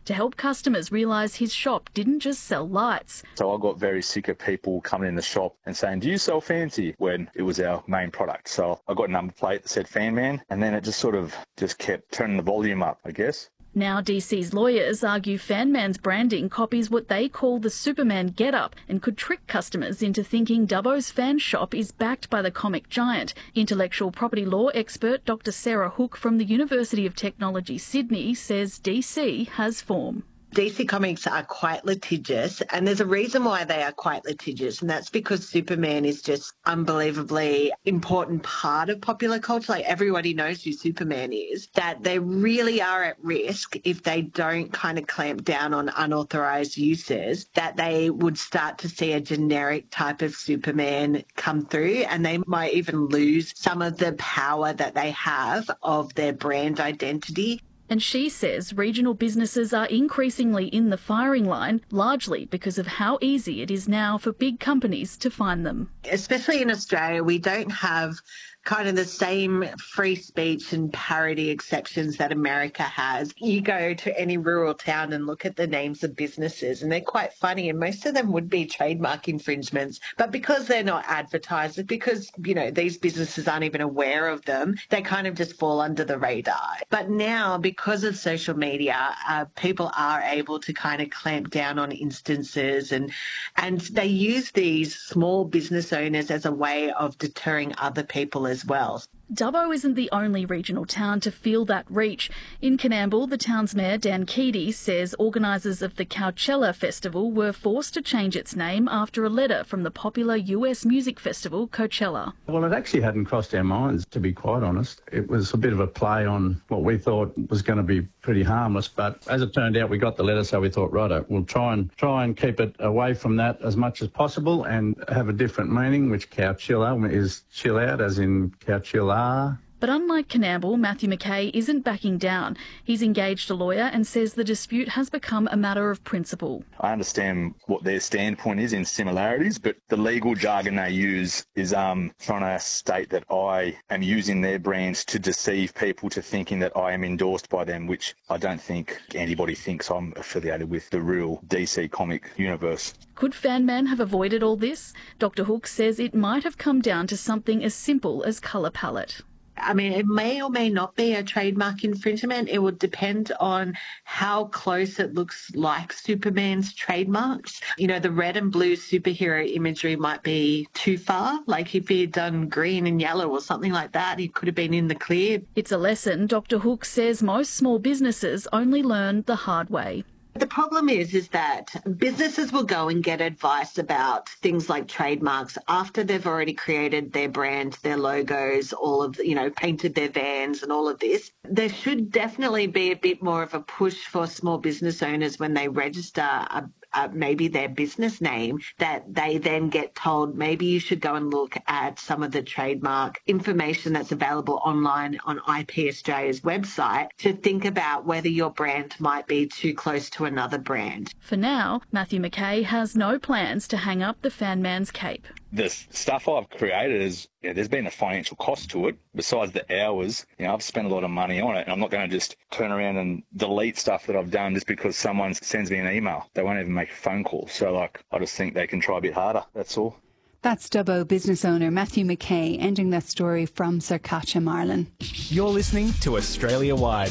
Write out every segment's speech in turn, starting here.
to help customers realise his shop didn't just sell lights. So I got very sick of people coming in the shop and saying, "Do you sell Fancy?" when it was our main product. So I got a number plate that said Fan Man, and then it just kept turning the volume up, I guess. Now DC's lawyers argue Fan Man's branding copies what they call the Superman get-up and could trick customers into thinking Dubbo's fan shop is backed by the comic giant. Intellectual property law expert Dr Sarah Hook from the University of Technology, Sydney, says DC has form. DC Comics are quite litigious, and there's a reason why they are quite litigious, and that's because Superman is just unbelievably important part of popular culture. Like, everybody knows who Superman is, that they really are at risk if they don't kind of clamp down on unauthorised uses, that they would start to see a generic type of Superman come through, and they might even lose some of the power that they have of their brand identity. And she says regional businesses are increasingly in the firing line, largely because of how easy it is now for big companies to find them. Especially in Australia, we don't have kind of the same free speech and parody exceptions that America has. You go to any rural town and look at the names of businesses, and they're quite funny, and most of them would be trademark infringements. But because they're not advertised, because, these businesses aren't even aware of them, they kind of just fall under the radar. But now, because of social media, people are able to kind of clamp down on instances, and they use these small business owners as a way of deterring other people as well. Dubbo isn't the only regional town to feel that reach. In Coonamble, the town's mayor, Dan Keady, says organisers of the Coachella Festival were forced to change its name after a letter from the popular US music festival, Coachella. Well, it actually hadn't crossed our minds, to be quite honest. It was a bit of a play on what we thought was going to be pretty harmless, but as it turned out, we got the letter, so we thought, righto, we'll try and keep it away from that as much as possible and have a different meaning, which Coachella is chill out, as in Coachella. But unlike Coonamble, Matthew McKay isn't backing down. He's engaged a lawyer and says the dispute has become a matter of principle. I understand what their standpoint is in similarities, but the legal jargon they use is trying to state that I am using their brands to deceive people to thinking that I am endorsed by them, which I don't think anybody thinks I'm affiliated with the real DC comic universe. Could Fan Man have avoided all this? Dr Hook says it might have come down to something as simple as colour palette. I mean, it may or may not be a trademark infringement. It would depend on how close it looks like Superman's trademarks. The red and blue superhero imagery might be too far. Like if he had done green and yellow or something like that, he could have been in the clear. It's a lesson Dr Hook says most small businesses only learn the hard way. The problem is that businesses will go and get advice about things like trademarks after they've already created their brand, their logos, all of, painted their vans and all of this. There should definitely be a bit more of a push for small business owners when they register maybe their business name, that they then get told maybe you should go and look at some of the trademark information that's available online on IP Australia's website to think about whether your brand might be too close to another brand. For now, Matthew McKay has no plans to hang up the Fan Man's cape. The stuff I've created is, there's been a financial cost to it. Besides the hours, I've spent a lot of money on it, and I'm not going to just turn around and delete stuff that I've done just because someone sends me an email. They won't even make a phone call. So, I just think they can try a bit harder. That's all. That's Dubbo business owner Matthew McKay ending that story from Circacha, Marlin. You're listening to Australia Wide.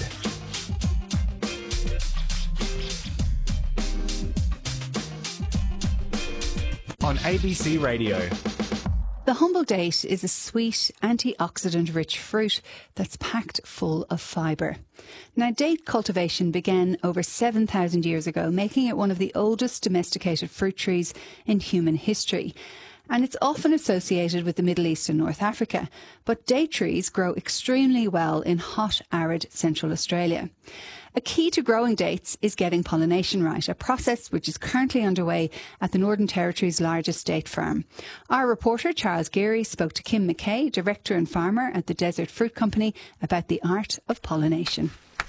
On ABC Radio. The humble date is a sweet, antioxidant-rich fruit that's packed full of fibre. Now, date cultivation began over 7,000 years ago, making it one of the oldest domesticated fruit trees in human history. And it's often associated with the Middle East and North Africa. But date trees grow extremely well in hot, arid Central Australia. A key to growing dates is getting pollination right, a process which is currently underway at the Northern Territory's largest date farm. Our reporter, Charles Geary, spoke to Kim McKay, director and farmer at the Desert Fruit Company, about the art of pollination.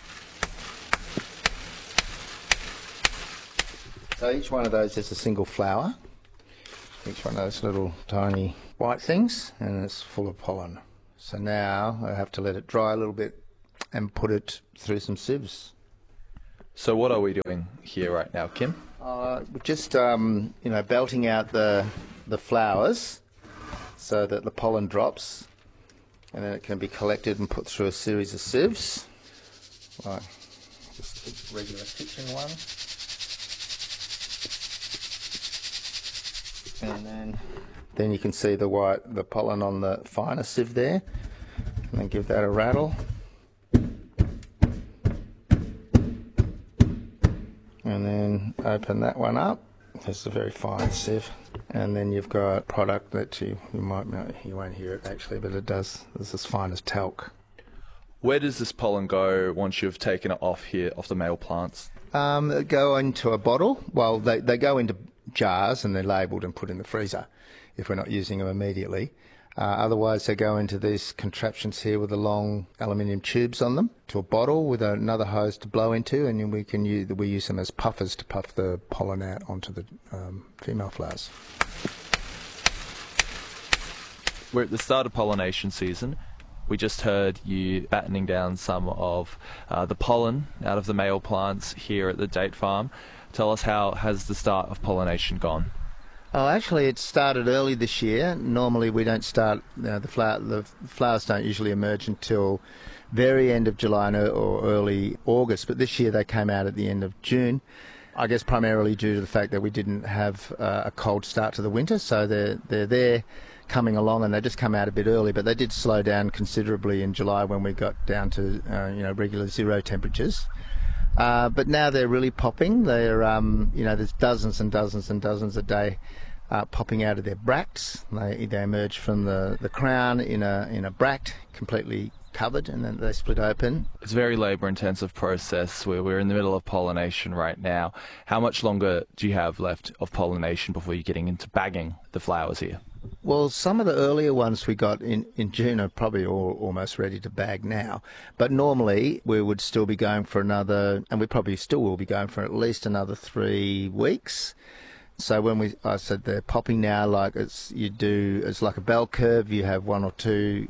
So each one of those is a single flower. Each one of those little tiny white things, and it's full of pollen. So now I have to let it dry a little bit and put it through some sieves. So what are we doing here right now, Kim? We're just, belting out the flowers so that the pollen drops, and then it can be collected and put through a series of sieves. Right, just a regular kitchen one. And then you can see the pollen on the finer sieve there, and then give that a rattle. And then open that one up. It's a very fine sieve. And then you've got product that you won't hear it actually, but it's as fine as talc. Where does this pollen go once you've taken it off the male plants? They go into a bottle. Well, they go into jars and they're labelled and put in the freezer if we're not using them immediately. Otherwise, they go into these contraptions here with the long aluminium tubes on them to a bottle with another hose to blow into, and we use them as puffers to puff the pollen out onto the female flowers. We're at the start of pollination season. We just heard you battening down some of the pollen out of the male plants here at the date farm. Tell us, how has the start of pollination gone? Oh, actually, it started early this year. Normally, we don't start. The flowers don't usually emerge until very end of July or early August. But this year, they came out at the end of June. I guess primarily due to the fact that we didn't have a cold start to the winter, so they're there coming along, and they just come out a bit early. But they did slow down considerably in July when we got down to regular zero temperatures. But now they're really popping. They're there's dozens and dozens and dozens a day popping out of their bracts. They emerge from the crown in a bract, completely covered, and then they split open. It's a very labour-intensive process. We're in the middle of pollination right now. How much longer do you have left of pollination before you're getting into bagging the flowers here? Well, some of the earlier ones we got in June are probably almost ready to bag now. But normally we would still be going for another, and we probably still will be going for at least another 3 weeks. So when I said they're popping now, it's like a bell curve. You have one or two,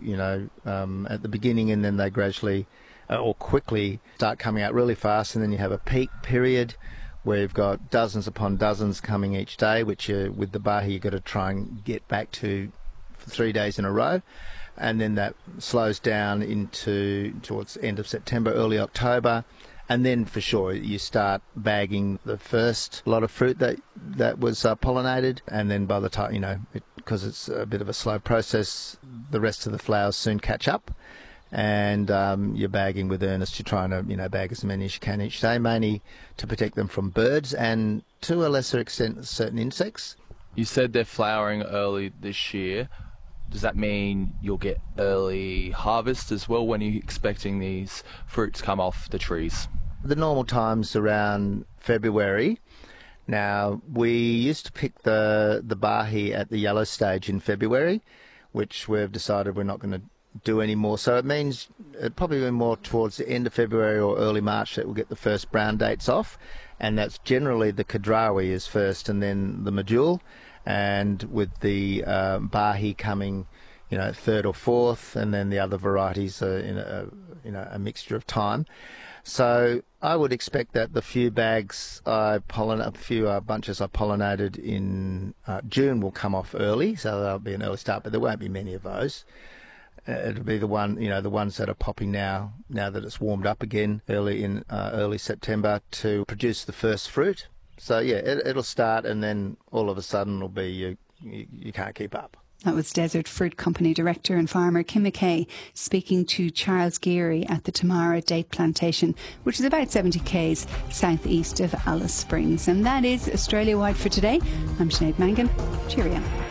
at the beginning, and then they gradually or quickly start coming out really fast, and then you have a peak period where you've got dozens upon dozens coming each day, which with the Bahi you've got to try and get back to for 3 days in a row. And then that slows down towards the end of September, early October. And then for sure you start bagging the first lot of fruit that was pollinated. And then by the time, because it's a bit of a slow process, the rest of the flowers soon catch up. And you're bagging with earnest. You're trying to, bag as many as you can each day, mainly to protect them from birds and to a lesser extent certain insects. You said they're flowering early this year. Does that mean you'll get early harvest as well? When are you expecting these fruits to come off the trees? The normal time's around February. Now, we used to pick the Bahi at the yellow stage in February, which we've decided we're not going to do anymore. So it means it probably be more towards the end of February or early March that we'll get the first brown dates off. And that's generally the Kadrawi is first and then the Medjool. And with the Bahi coming, third or fourth, and then the other varieties are in a mixture of time. So I would expect that the few bunches I pollinated in June will come off early, so there'll be an early start, but there won't be many of those. It'll be the ones that are popping now that it's warmed up again early September to produce the first fruit. So yeah, it'll start, and then all of a sudden it'll be you can't keep up. That was Desert Fruit Company Director and Farmer Kim McKay speaking to Charles Geary at the Tamara Date Plantation, which is about 70 k's southeast of Alice Springs. And that is Australia Wide for today. I'm Sinead Mangan. Cheerio.